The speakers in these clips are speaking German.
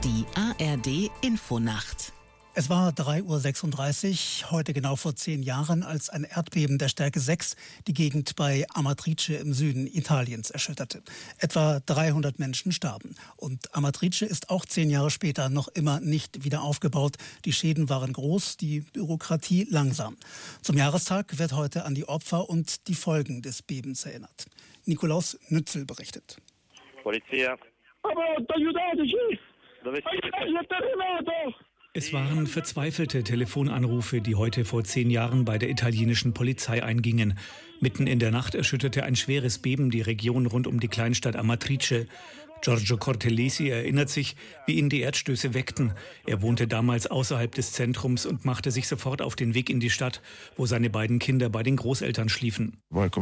Die ARD Infonacht. Es war 3:36 Uhr, heute genau vor 10 Jahren, als ein Erdbeben der Stärke 6 die Gegend bei Amatrice im Süden Italiens erschütterte. Etwa 300 Menschen starben. Und Amatrice ist auch 10 Jahre später noch immer nicht wieder aufgebaut. Die Schäden waren groß, die Bürokratie langsam. Zum Jahrestag wird heute an die Opfer und die Folgen des Bebens erinnert. Nikolaus Nützel berichtet. Polizia. Es waren verzweifelte Telefonanrufe, die heute vor 10 Jahren bei der italienischen Polizei eingingen. Mitten in der Nacht erschütterte ein schweres Beben die Region rund um die Kleinstadt Amatrice. Giorgio Cortellesi erinnert sich, wie ihn die Erdstöße weckten. Er wohnte damals außerhalb des Zentrums und machte sich sofort auf den Weg in die Stadt, wo seine beiden Kinder bei den Großeltern schliefen.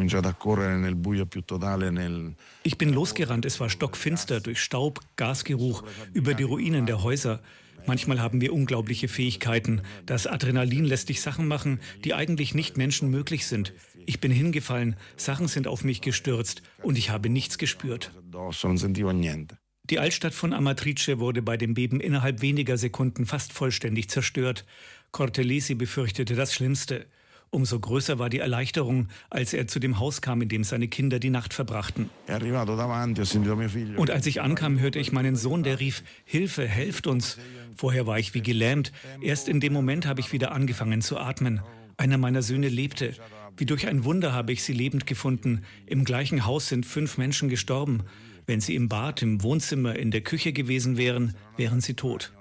Ich bin losgerannt, es war stockfinster, durch Staub, Gasgeruch, über die Ruinen der Häuser. Manchmal haben wir unglaubliche Fähigkeiten. Das Adrenalin lässt dich Sachen machen, die eigentlich nicht menschenmöglich sind. Ich bin hingefallen, Sachen sind auf mich gestürzt und ich habe nichts gespürt. Die Altstadt von Amatrice wurde bei dem Beben innerhalb weniger Sekunden fast vollständig zerstört. Cortellesi befürchtete das Schlimmste. Umso größer war die Erleichterung, als er zu dem Haus kam, in dem seine Kinder die Nacht verbrachten. Und als ich ankam, hörte ich meinen Sohn, der rief: Hilfe, helft uns. Vorher war ich wie gelähmt. Erst in dem Moment habe ich wieder angefangen zu atmen. Einer meiner Söhne lebte. Wie durch ein Wunder habe ich sie lebend gefunden. Im gleichen Haus sind 5 Menschen gestorben. Wenn sie im Bad, im Wohnzimmer, in der Küche gewesen wären, wären sie tot.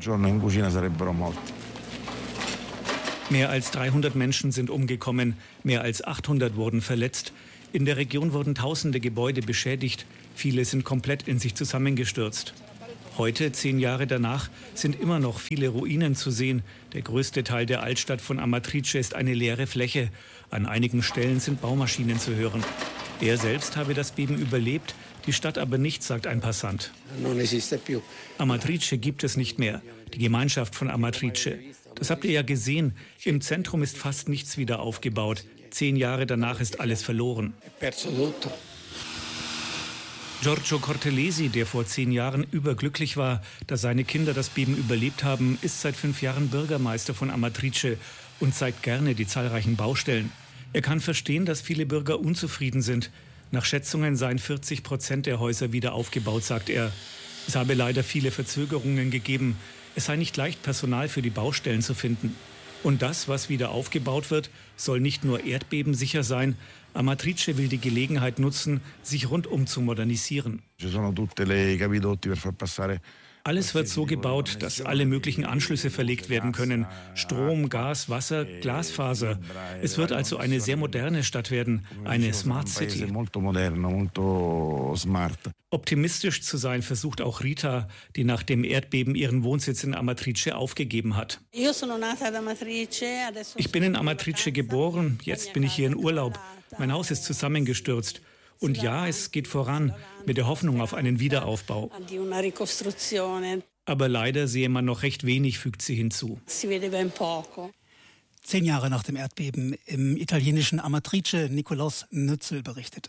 Mehr als 300 Menschen sind umgekommen, mehr als 800 wurden verletzt. In der Region wurden tausende Gebäude beschädigt, viele sind komplett in sich zusammengestürzt. Heute, 10 Jahre danach, sind immer noch viele Ruinen zu sehen. Der größte Teil der Altstadt von Amatrice ist eine leere Fläche. An einigen Stellen sind Baumaschinen zu hören. Er selbst habe das Beben überlebt, die Stadt aber nicht, sagt ein Passant. Amatrice gibt es nicht mehr, die Gemeinschaft von Amatrice. Das habt ihr ja gesehen, im Zentrum ist fast nichts wieder aufgebaut. 10 Jahre danach ist alles verloren. Giorgio Cortellesi, der vor 10 Jahren überglücklich war, dass seine Kinder das Beben überlebt haben, ist seit 5 Jahren Bürgermeister von Amatrice und zeigt gerne die zahlreichen Baustellen. Er kann verstehen, dass viele Bürger unzufrieden sind. Nach Schätzungen seien 40% der Häuser wieder aufgebaut, sagt er. Es habe leider viele Verzögerungen gegeben. Es sei nicht leicht, Personal für die Baustellen zu finden. Und das, was wieder aufgebaut wird, soll nicht nur erdbebensicher sein. Amatrice will die Gelegenheit nutzen, sich rundum zu modernisieren. Alles wird so gebaut, dass alle möglichen Anschlüsse verlegt werden können. Strom, Gas, Wasser, Glasfaser. Es wird also eine sehr moderne Stadt werden, eine Smart City. Optimistisch zu sein versucht auch Rita, die nach dem Erdbeben ihren Wohnsitz in Amatrice aufgegeben hat. Ich bin in Amatrice geboren, jetzt bin ich hier in Urlaub. Mein Haus ist zusammengestürzt. Und ja, es geht voran mit der Hoffnung auf einen Wiederaufbau. Aber leider sehe man noch recht wenig, fügt sie hinzu. 10 Jahre nach dem Erdbeben im italienischen Amatrice, Nikolaus Nützel berichtete.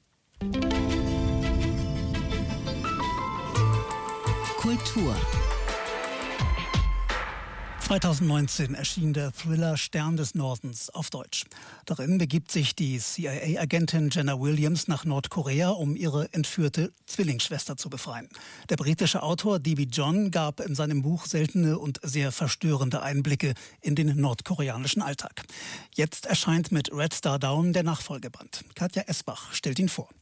Kultur. 2019 erschien der Thriller Stern des Nordens auf Deutsch. Darin begibt sich die CIA-Agentin Jenna Williams nach Nordkorea, um ihre entführte Zwillingsschwester zu befreien. Der britische Autor D.B. John gab in seinem Buch seltene und sehr verstörende Einblicke in den nordkoreanischen Alltag. Jetzt erscheint mit Red Star Down der Nachfolgeband. Katja Esbach stellt ihn vor.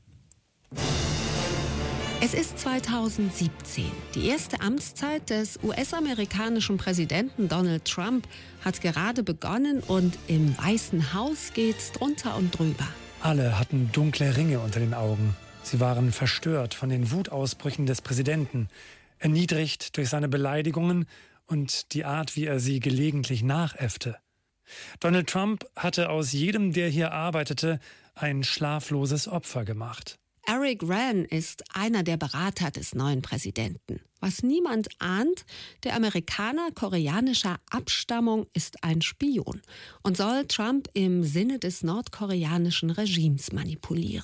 Es ist 2017. Die erste Amtszeit des US-amerikanischen Präsidenten Donald Trump hat gerade begonnen und im Weißen Haus geht's drunter und drüber. Alle hatten dunkle Ringe unter den Augen. Sie waren verstört von den Wutausbrüchen des Präsidenten, erniedrigt durch seine Beleidigungen und die Art, wie er sie gelegentlich nachäffte. Donald Trump hatte aus jedem, der hier arbeitete, ein schlafloses Opfer gemacht. Eric Ryan ist einer der Berater des neuen Präsidenten. Was niemand ahnt, der Amerikaner koreanischer Abstammung ist ein Spion und soll Trump im Sinne des nordkoreanischen Regimes manipulieren.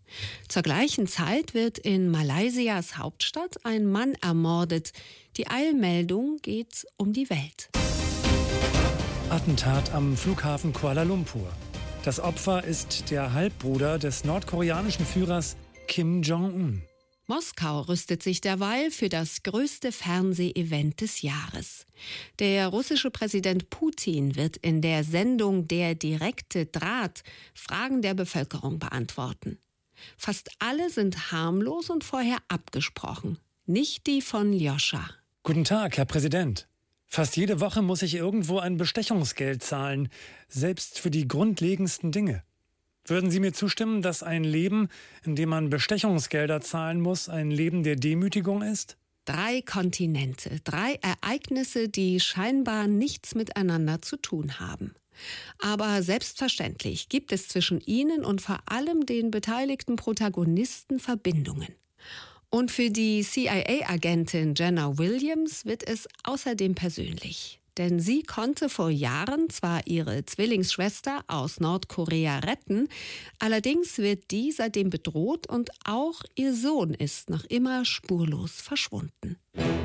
Zur gleichen Zeit wird in Malaysias Hauptstadt ein Mann ermordet. Die Eilmeldung geht um die Welt. Attentat am Flughafen Kuala Lumpur. Das Opfer ist der Halbbruder des nordkoreanischen Führers Kim Jong-un. Moskau rüstet sich derweil für das größte Fernsehevent des Jahres. Der russische Präsident Putin wird in der Sendung Der direkte Draht Fragen der Bevölkerung beantworten. Fast alle sind harmlos und vorher abgesprochen. Nicht die von Ljoscha. Guten Tag, Herr Präsident. Fast jede Woche muss ich irgendwo ein Bestechungsgeld zahlen, selbst für die grundlegendsten Dinge. Würden Sie mir zustimmen, dass ein Leben, in dem man Bestechungsgelder zahlen muss, ein Leben der Demütigung ist? 3 Kontinente, 3 Ereignisse, die scheinbar nichts miteinander zu tun haben. Aber selbstverständlich gibt es zwischen ihnen und vor allem den beteiligten Protagonisten Verbindungen. Und für die CIA-Agentin Jenna Williams wird es außerdem persönlich. Denn sie konnte vor Jahren zwar ihre Zwillingsschwester aus Nordkorea retten, allerdings wird die seitdem bedroht und auch ihr Sohn ist noch immer spurlos verschwunden.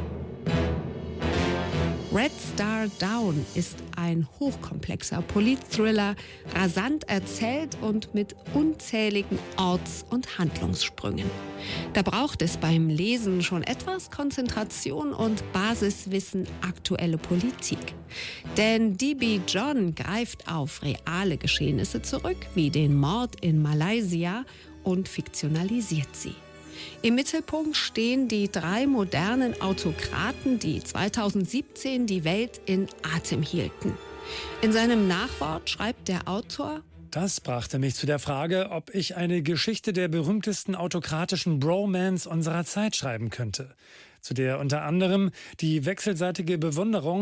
Red Star Down ist ein hochkomplexer Politthriller, rasant erzählt und mit unzähligen Orts- und Handlungssprüngen. Da braucht es beim Lesen schon etwas Konzentration und Basiswissen aktuelle Politik. Denn DB John greift auf reale Geschehnisse zurück, wie den Mord in Malaysia, und fiktionalisiert sie. Im Mittelpunkt stehen die 3 modernen Autokraten, die 2017 die Welt in Atem hielten. In seinem Nachwort schreibt der Autor: Das brachte mich zu der Frage, ob ich eine Geschichte der berühmtesten autokratischen Bromance unserer Zeit schreiben könnte, zu der unter anderem die wechselseitige Bewunderung